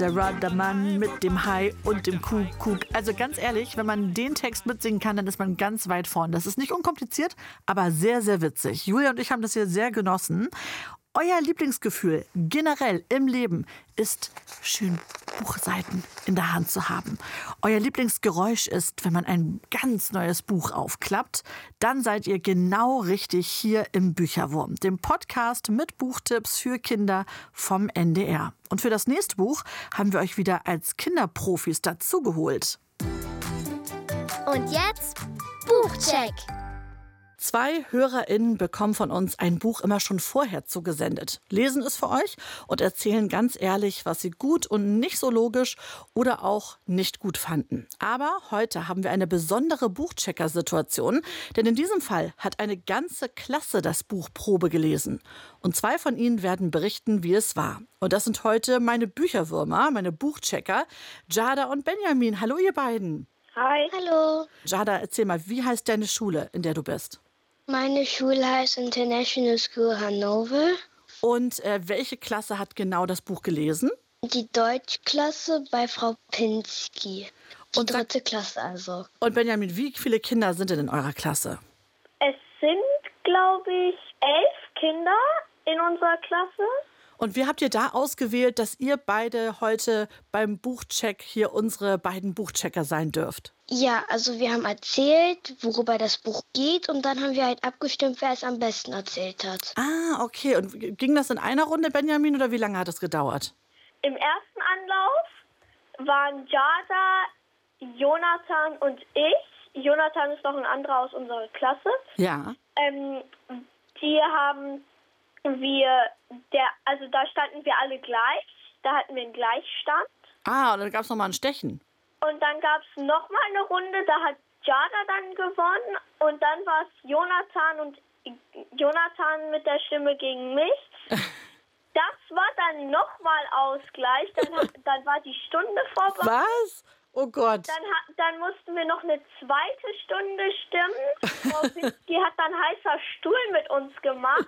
Der Mann mit dem Hai und dem Kuckuck. Also ganz ehrlich, wenn man den Text mitsingen kann, dann ist man ganz weit vorn. Das ist nicht unkompliziert, aber sehr, sehr witzig. Julia und ich haben das hier sehr genossen. Euer Lieblingsgefühl generell im Leben ist, schön Buchseiten in der Hand zu haben. Euer Lieblingsgeräusch ist, wenn man ein ganz neues Buch aufklappt. Dann seid ihr genau richtig hier im Bücherwurm, dem Podcast mit Buchtipps für Kinder vom NDR. Und für das nächste Buch haben wir euch wieder als Kinderprofis dazugeholt. Und jetzt Buchcheck. 2 HörerInnen bekommen von uns ein Buch immer schon vorher zugesendet, lesen es für euch und erzählen ganz ehrlich, was sie gut und nicht so logisch oder auch nicht gut fanden. Aber heute haben wir eine besondere Buchchecker-Situation, denn in diesem Fall hat eine ganze Klasse das Buch Probe gelesen. Und 2 von ihnen werden berichten, wie es war. Und das sind heute meine Bücherwürmer, meine Buchchecker, Jada und Benjamin. Hallo ihr beiden. Hi. Hallo. Jada, erzähl mal, wie heißt deine Schule, in der du bist? Meine Schule heißt International School Hannover. Und welche Klasse hat genau das Buch gelesen? Die Deutschklasse bei Frau Pinsky. Die Und 3. Klasse also. Und Benjamin, wie viele Kinder sind denn in eurer Klasse? Es sind, glaube ich, 11 Kinder in unserer Klasse. Und wie habt ihr da ausgewählt, dass ihr beide heute beim Buchcheck hier unsere beiden Buchchecker sein dürft? Ja, also wir haben erzählt, worüber das Buch geht und dann haben wir halt abgestimmt, wer es am besten erzählt hat. Ah, okay. Und ging das in einer Runde, Benjamin, oder wie lange hat es gedauert? Im ersten Anlauf waren Jada, Jonathan und ich. Jonathan ist noch ein anderer aus unserer Klasse. Ja. Die haben da standen wir alle gleich. Da hatten wir einen Gleichstand. Ah, und dann gab es nochmal ein Stechen. Und dann gab es nochmal eine Runde, da hat Jada dann gewonnen. Und dann war es Jonathan mit der Stimme gegen mich. Das war dann nochmal Ausgleich. Dann war die Stunde vorbei. Was? Oh Gott. Dann mussten wir noch eine 2. Stunde stimmen. Frau Pinsky hat dann heißer Stuhl mit uns gemacht.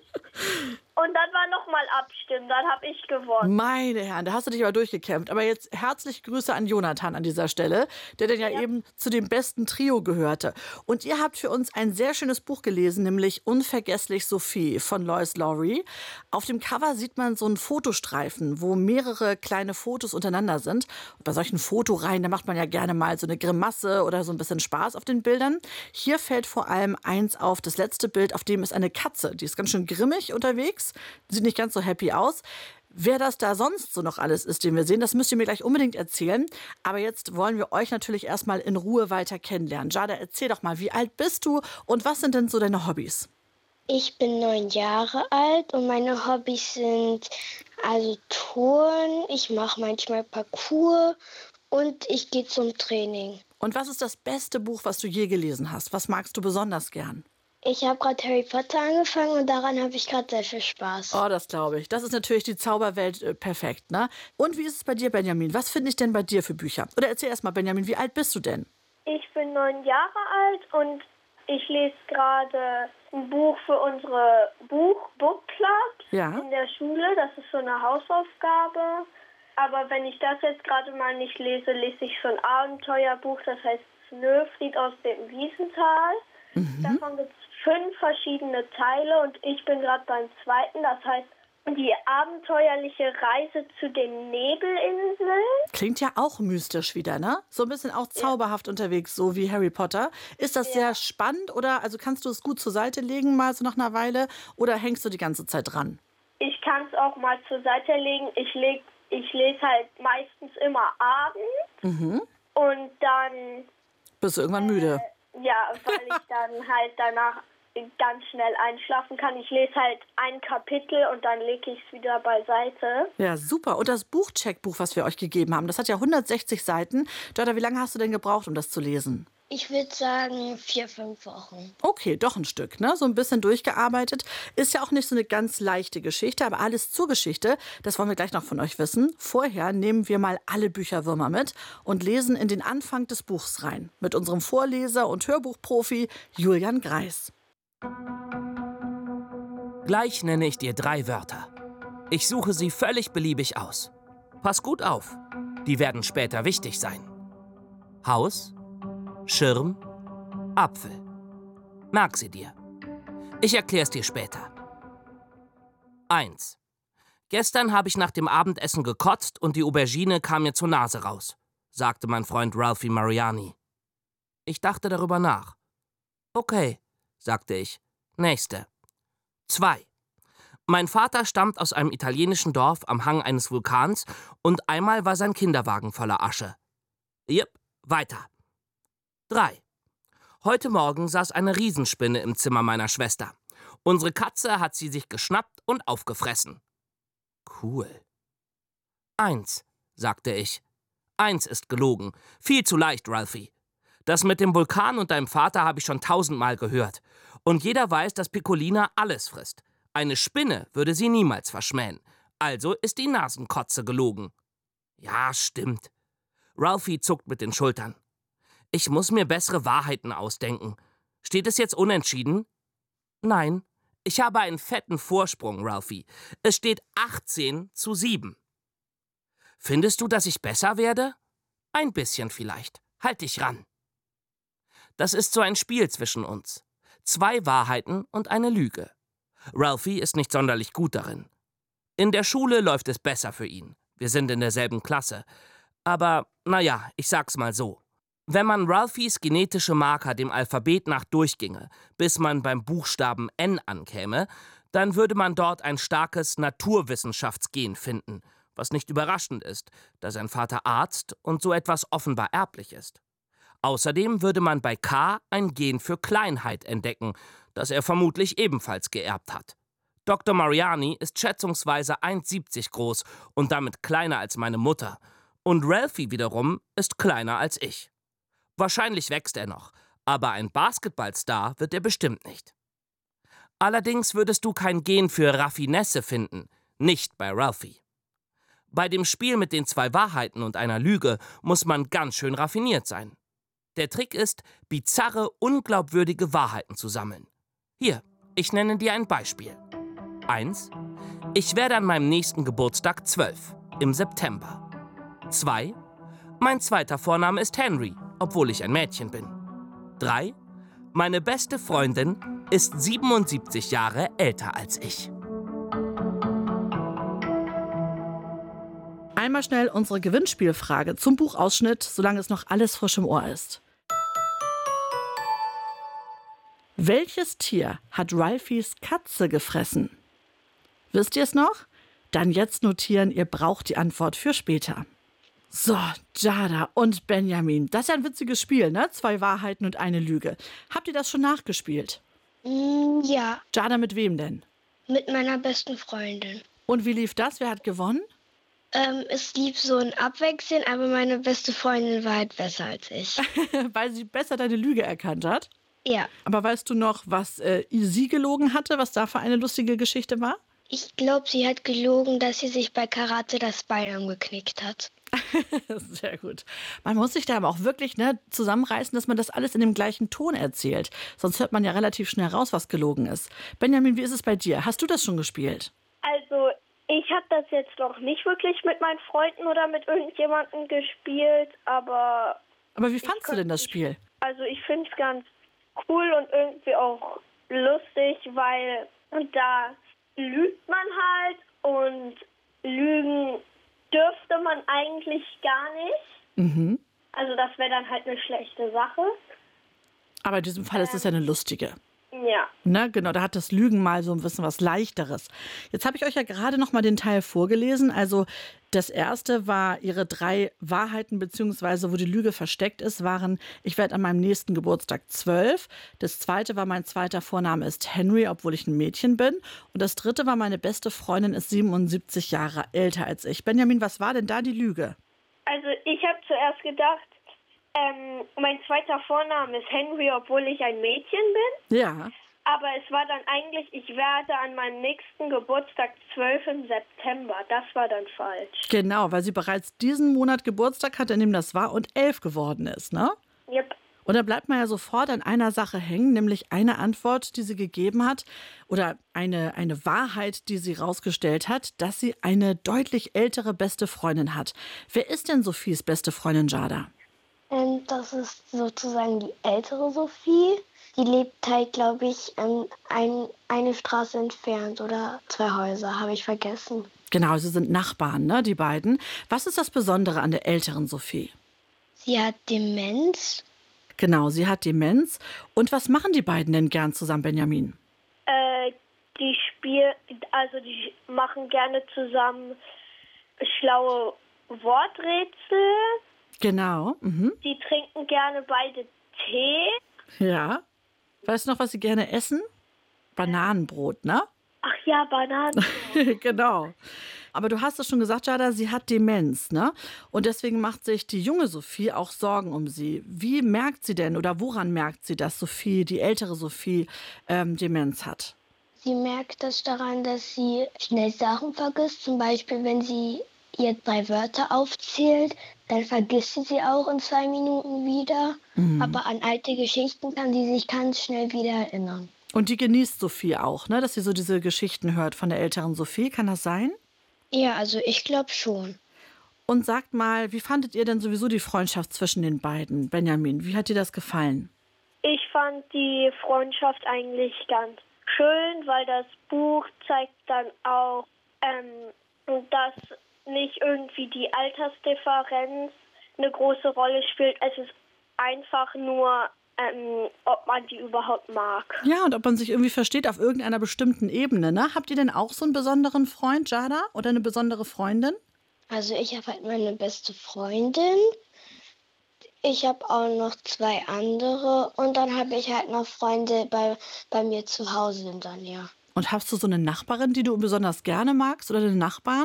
Und dann war nochmal abstimmen, dann habe ich gewonnen. Meine Herren, da hast du dich aber durchgekämpft. Aber jetzt herzliche Grüße an Jonathan an dieser Stelle, der denn ja eben zu dem besten Trio gehörte. Und ihr habt für uns ein sehr schönes Buch gelesen, nämlich Unvergesslich Sophie von Lois Lowry. Auf dem Cover sieht man so einen Fotostreifen, wo mehrere kleine Fotos untereinander sind. Und bei solchen Fotoreihen, da macht man ja gerne mal so eine Grimasse oder so ein bisschen Spaß auf den Bildern. Hier fällt vor allem eins auf, das letzte Bild, auf dem ist eine Katze. Die ist ganz schön grimmig unterwegs, sieht nicht ganz so happy aus. Wer das da sonst so noch alles ist, den wir sehen, das müsst ihr mir gleich unbedingt erzählen. Aber jetzt wollen wir euch natürlich erstmal in Ruhe weiter kennenlernen. Jada, erzähl doch mal, wie alt bist du und was sind denn so deine Hobbys? Ich bin 9 Jahre alt und meine Hobbys sind also Touren, ich mache manchmal Parkour und ich gehe zum Training. Und was ist das beste Buch, was du je gelesen hast? Was magst du besonders gern? Ich habe gerade Harry Potter angefangen und daran habe ich gerade sehr viel Spaß. Oh, das glaube ich. Das ist natürlich die Zauberwelt perfekt, ne? Und wie ist es bei dir, Benjamin? Was finde ich denn bei dir für Bücher? Oder erzähl erst mal, Benjamin, wie alt bist du denn? Ich bin 9 Jahre alt und ich lese gerade ein Buch für unsere Book Club in der Schule. Das ist so eine Hausaufgabe. Aber wenn ich das jetzt gerade mal nicht lese, lese ich so ein Abenteuerbuch, das heißt Snöfried aus dem Wiesental. Davon gibt es 5 verschiedene Teile und ich bin gerade beim 2. Das heißt, die abenteuerliche Reise zu den Nebelinseln. Klingt ja auch mystisch wieder, ne? So ein bisschen auch zauberhaft unterwegs, so wie Harry Potter. Ist das sehr spannend oder also kannst du es gut zur Seite legen, mal so nach einer Weile, oder hängst du die ganze Zeit dran? Ich kann es auch mal zur Seite legen. Ich lese halt meistens immer abends und dann... Bist du irgendwann müde? Ja, weil ich dann halt danach ganz schnell einschlafen kann. Ich lese halt ein Kapitel und dann lege ich es wieder beiseite. Ja, super. Und das Buchcheckbuch, was wir euch gegeben haben, das hat ja 160 Seiten. Jada, wie lange hast du denn gebraucht, um das zu lesen? Ich würde sagen 4-5 Wochen. Okay, doch ein Stück, ne? So ein bisschen durchgearbeitet. Ist ja auch nicht so eine ganz leichte Geschichte, aber alles zur Geschichte, das wollen wir gleich noch von euch wissen. Vorher nehmen wir mal alle Bücherwürmer mit und lesen in den Anfang des Buchs rein. Mit unserem Vorleser und Hörbuchprofi Julian Greis. Gleich nenne ich dir 3 Wörter. Ich suche sie völlig beliebig aus. Pass gut auf, die werden später wichtig sein. Haus, Schirm, Apfel. Merk sie dir. Ich erklär's dir später. 1. Gestern habe ich nach dem Abendessen gekotzt und die Aubergine kam mir zur Nase raus, sagte mein Freund Ralphie Mariani. Ich dachte darüber nach. Okay, sagte ich. Nächste. 2. Mein Vater stammt aus einem italienischen Dorf am Hang eines Vulkans und einmal war sein Kinderwagen voller Asche. Jep, weiter. 3. Heute Morgen saß eine Riesenspinne im Zimmer meiner Schwester. Unsere Katze hat sie sich geschnappt und aufgefressen. Cool. 1, sagte ich. 1 ist gelogen. Viel zu leicht, Ralphie. Das mit dem Vulkan und deinem Vater habe ich schon 1000-mal gehört. Und jeder weiß, dass Piccolina alles frisst. Eine Spinne würde sie niemals verschmähen. Also ist die Nasenkotze gelogen. Ja, stimmt. Ralphie zuckt mit den Schultern. Ich muss mir bessere Wahrheiten ausdenken. Steht es jetzt unentschieden? Nein, ich habe einen fetten Vorsprung, Ralphie. Es steht 18:7. Findest du, dass ich besser werde? Ein bisschen vielleicht. Halt dich ran. Das ist so ein Spiel zwischen uns. 2 Wahrheiten und eine Lüge. Ralphie ist nicht sonderlich gut darin. In der Schule läuft es besser für ihn. Wir sind in derselben Klasse. Aber, naja, ich sag's mal so. Wenn man Ralphies genetische Marker dem Alphabet nach durchginge, bis man beim Buchstaben N ankäme, dann würde man dort ein starkes Naturwissenschaftsgen finden, was nicht überraschend ist, da sein Vater Arzt und so etwas offenbar erblich ist. Außerdem würde man bei K ein Gen für Kleinheit entdecken, das er vermutlich ebenfalls geerbt hat. Dr. Mariani ist schätzungsweise 1,70 groß und damit kleiner als meine Mutter. Und Ralphie wiederum ist kleiner als ich. Wahrscheinlich wächst er noch, aber ein Basketballstar wird er bestimmt nicht. Allerdings würdest du kein Gen für Raffinesse finden, nicht bei Ralphie. Bei dem Spiel mit den 2 Wahrheiten und einer Lüge muss man ganz schön raffiniert sein. Der Trick ist, bizarre, unglaubwürdige Wahrheiten zu sammeln. Hier, ich nenne dir ein Beispiel. 1. Ich werde an meinem nächsten Geburtstag 12, im September. 2. Mein zweiter Vorname ist Henry, obwohl ich ein Mädchen bin. 3. Meine beste Freundin ist 77 Jahre älter als ich. Einmal schnell unsere Gewinnspielfrage zum Buchausschnitt, solange es noch alles frisch im Ohr ist. Welches Tier hat Ralphies Katze gefressen? Wisst ihr es noch? Dann jetzt notieren, ihr braucht die Antwort für später. So, Giada und Benjamin, das ist ja ein witziges Spiel, ne? 2 Wahrheiten und eine Lüge. Habt ihr das schon nachgespielt? Ja. Giada, mit wem denn? Mit meiner besten Freundin. Und wie lief das? Wer hat gewonnen? Es lief so ein Abwechseln, aber meine beste Freundin war halt besser als ich. Weil sie besser deine Lüge erkannt hat? Ja. Aber weißt du noch, was sie gelogen hatte, was da für eine lustige Geschichte war? Ich glaube, sie hat gelogen, dass sie sich bei Karate das Bein angeknickt hat. Sehr gut. Man muss sich da aber auch wirklich zusammenreißen, dass man das alles in dem gleichen Ton erzählt. Sonst hört man ja relativ schnell raus, was gelogen ist. Benjamin, wie ist es bei dir? Hast du das schon gespielt? Also, ich habe das jetzt noch nicht wirklich mit meinen Freunden oder mit irgendjemandem gespielt, aber... Aber wie fandst du denn das Spiel? Also, ich finde es ganz cool und irgendwie auch lustig, weil da lügt man halt und Lügen dürfte man eigentlich gar nicht. Mhm. Also das wäre dann halt eine schlechte Sache. Aber in diesem Fall ist es ja eine lustige. Ja. Na, genau, da hat das Lügen mal so ein bisschen was Leichteres. Jetzt habe ich euch ja gerade noch mal den Teil vorgelesen. Also das erste war ihre 3 Wahrheiten, beziehungsweise wo die Lüge versteckt ist, waren: Ich werde an meinem nächsten Geburtstag 12. Das zweite war: Mein zweiter Vorname ist Henry, obwohl ich ein Mädchen bin. Und das dritte war: Meine beste Freundin ist 77 Jahre älter als ich. Benjamin, was war denn da die Lüge? Also ich habe zuerst gedacht, mein zweiter Vorname ist Henry, obwohl ich ein Mädchen bin. Ja. Aber es war dann eigentlich, ich werde an meinem nächsten Geburtstag 12 im September. Das war dann falsch. Genau, weil sie bereits diesen Monat Geburtstag hatte, in dem das war, und 11 geworden ist, ne? Yep. Und da bleibt man ja sofort an einer Sache hängen, nämlich eine Antwort, die sie gegeben hat oder eine Wahrheit, die sie rausgestellt hat, dass sie eine deutlich ältere beste Freundin hat. Wer ist denn Sophies beste Freundin, Jada? Das ist sozusagen die ältere Sophie. Die lebt halt, glaube ich, eine Straße entfernt oder 2 Häuser, habe ich vergessen. Genau, sie sind Nachbarn, ne, die beiden. Was ist das Besondere an der älteren Sophie? Sie hat Demenz. Genau, sie hat Demenz. Und was machen die beiden denn gern zusammen, Benjamin? Die machen gerne zusammen schlaue Worträtsel. Genau. Mhm. Die trinken gerne beide Tee. Ja. Weißt du noch, was sie gerne essen? Bananenbrot, ne? Ach ja, Bananen. Genau. Aber du hast es schon gesagt, Jada, sie hat Demenz, ne? Und deswegen macht sich die junge Sophie auch Sorgen um sie. Wie merkt sie denn oder woran merkt sie, dass Sophie, die ältere Sophie, Demenz hat? Sie merkt das daran, dass sie schnell Sachen vergisst. Zum Beispiel, wenn sie ihr 3 Wörter aufzählt, dann vergisst sie auch in 2 Minuten wieder. Aber an alte Geschichten kann sie sich ganz schnell wieder erinnern. Und die genießt Sophie auch, ne? Dass sie so diese Geschichten hört von der älteren Sophie. Kann das sein? Ja, also ich glaube schon. Und sagt mal, wie fandet ihr denn sowieso die Freundschaft zwischen den beiden? Benjamin, wie hat dir das gefallen? Ich fand die Freundschaft eigentlich ganz schön, weil das Buch zeigt dann auch, dass nicht irgendwie die Altersdifferenz eine große Rolle spielt. Es ist einfach nur, ob man die überhaupt mag. Ja, und ob man sich irgendwie versteht auf irgendeiner bestimmten Ebene, ne? Habt ihr denn auch so einen besonderen Freund, Jada? Oder eine besondere Freundin? Also ich habe halt meine beste Freundin. Ich habe auch noch 2 andere. Und dann habe ich halt noch Freunde bei mir zu Hause in der Nähe. Und hast du so eine Nachbarin, die du besonders gerne magst oder den Nachbarn?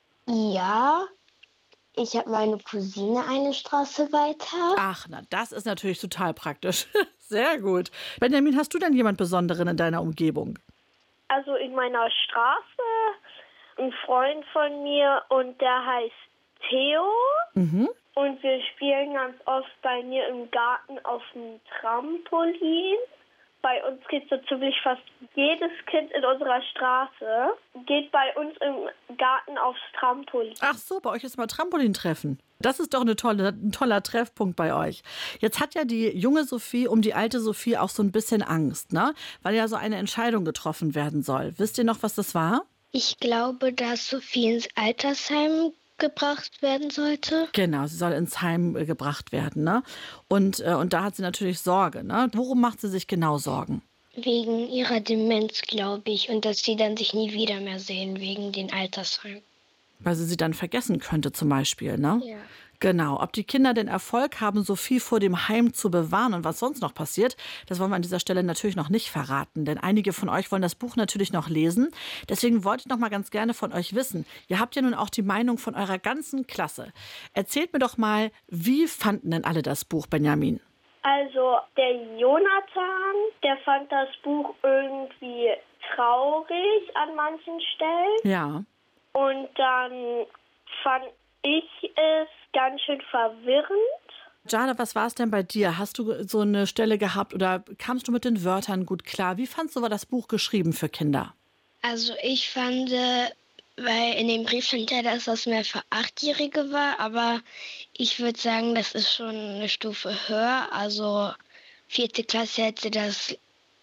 Ja, ich habe meine Cousine eine Straße weiter. Ach, na, das ist natürlich total praktisch. Sehr gut. Benjamin, hast du denn jemand Besonderen in deiner Umgebung? Also in meiner Straße ein Freund von mir und der heißt Theo. Mhm. Und wir spielen ganz oft bei mir im Garten auf dem Trampolin. Bei uns geht so ziemlich fast jedes Kind in unserer Straße, geht bei uns im Garten aufs Trampolin. Ach so, bei euch ist mal Trampolintreffen. Das ist doch ein toller Treffpunkt bei euch. Jetzt hat ja die junge Sophie um die alte Sophie auch so ein bisschen Angst, ne? Weil ja so eine Entscheidung getroffen werden soll. Wisst ihr noch, was das war? Ich glaube, dass Sophie ins Altersheim gebracht werden sollte. Genau, sie soll ins Heim gebracht werden, ne? Und da hat sie natürlich Sorge, ne? Worum macht sie sich genau Sorgen? Wegen ihrer Demenz, glaube ich. Und dass sie dann sich nie wieder mehr sehen, wegen den Altersheim. Weil sie dann vergessen könnte zum Beispiel, ne? Ja. Genau. Ob die Kinder den Erfolg haben, Sophie vor dem Heim zu bewahren und was sonst noch passiert, das wollen wir an dieser Stelle natürlich noch nicht verraten. Denn einige von euch wollen das Buch natürlich noch lesen. Deswegen wollte ich noch mal ganz gerne von euch wissen. Ihr habt ja nun auch die Meinung von eurer ganzen Klasse. Erzählt mir doch mal, wie fanden denn alle das Buch, Benjamin? Also der Jonathan, der fand das Buch irgendwie traurig an manchen Stellen. Ja. Und dann fand ich es ganz schön verwirrend. Jada, was war es denn bei dir? Hast du so eine Stelle gehabt oder kamst du mit den Wörtern gut klar? Wie fandst du war das Buch geschrieben für Kinder? Also ich fand, weil in dem Brief stand ja, dass das mehr für 8-Jährige war, aber ich würde sagen, das ist schon eine Stufe höher. Also 4. Klasse hätte das,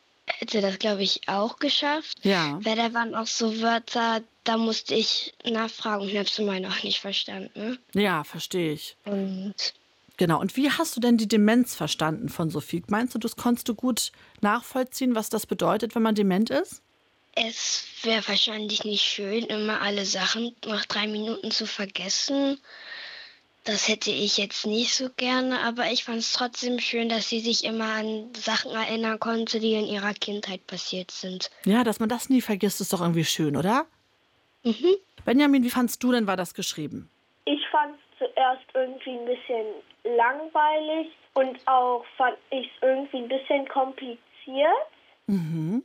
glaube ich, auch geschafft. Ja. Weil da waren auch so Wörter, da musste ich nachfragen und habe es immer noch nicht verstanden. Ja, verstehe ich. Und Genau. Und wie hast du denn die Demenz verstanden von Sophie? Meinst du, das konntest du gut nachvollziehen, was das bedeutet, wenn man dement ist? es wäre wahrscheinlich nicht schön, immer alle Sachen nach 3 Minuten zu vergessen. Das hätte ich jetzt nicht so gerne, aber ich fand es trotzdem schön, dass sie sich immer an Sachen erinnern konnte, die in ihrer Kindheit passiert sind. Ja, dass man das nie vergisst, ist doch irgendwie schön, oder? Mhm. Benjamin, wie fandst du denn, war das geschrieben? Ich fand es zuerst irgendwie ein bisschen langweilig und auch fand ich es irgendwie ein bisschen kompliziert. Mhm.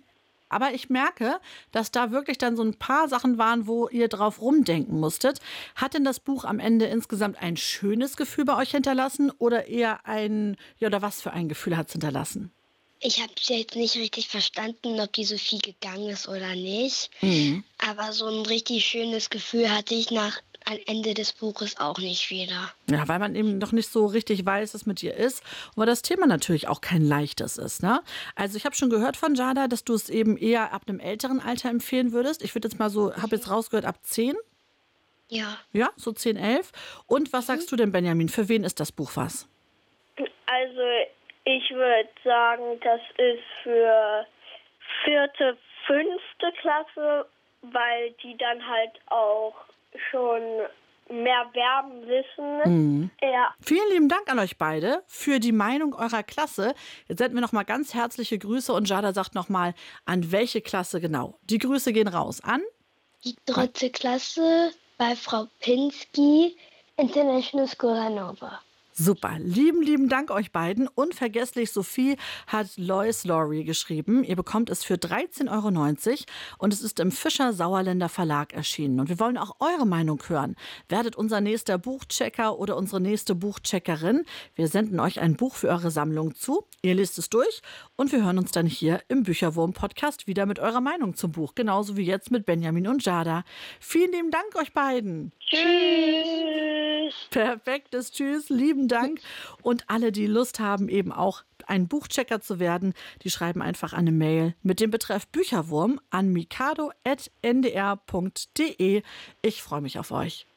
Aber ich merke, dass da wirklich dann so ein paar Sachen waren, wo ihr drauf rumdenken musstet. Hat denn das Buch am Ende insgesamt ein schönes Gefühl bei euch hinterlassen oder eher oder was für ein Gefühl hat es hinterlassen? Ich habe jetzt nicht richtig verstanden, ob die Sophie gegangen ist oder nicht. Aber so ein richtig schönes Gefühl hatte ich am Ende des Buches auch nicht wieder. Ja, weil man eben noch nicht so richtig weiß, was mit ihr ist. Und weil das Thema natürlich auch kein leichtes ist. Ne? Also ich habe schon gehört von Jada, dass du es eben eher ab einem älteren Alter empfehlen würdest. Ich würde jetzt mal habe jetzt rausgehört, ab 10. Ja. Ja, so 10, 11. Und was sagst du denn, Benjamin? Für wen ist das Buch was? Also ich würde sagen, das ist für 4., 5. Klasse, weil die dann halt auch schon mehr Verben wissen. Ja. Vielen lieben Dank an euch beide für die Meinung eurer Klasse. Jetzt senden wir noch mal ganz herzliche Grüße und Jada sagt noch mal, an welche Klasse genau. Die Grüße gehen raus an Die 3. Klasse bei Frau Pinsky, International School Hannover. Super, lieben Dank euch beiden. Unvergesslich Sophie hat Lois Laurie geschrieben. Ihr bekommt es für 13,90 € und es ist im Fischer Sauerländer Verlag erschienen. Und wir wollen auch eure Meinung hören. Werdet unser nächster Buchchecker oder unsere nächste Buchcheckerin. Wir senden euch ein Buch für eure Sammlung zu. Ihr lest es durch und wir hören uns dann hier im Bücherwurm-Podcast wieder mit eurer Meinung zum Buch. Genauso wie jetzt mit Benjamin und Jada. Vielen lieben Dank euch beiden. Tschüss. Perfektes Tschüss, lieben Dank. Und alle, die Lust haben, eben auch ein Buchchecker zu werden, die schreiben einfach eine Mail mit dem Betreff Bücherwurm an mikado@ndr.de. Ich freue mich auf euch.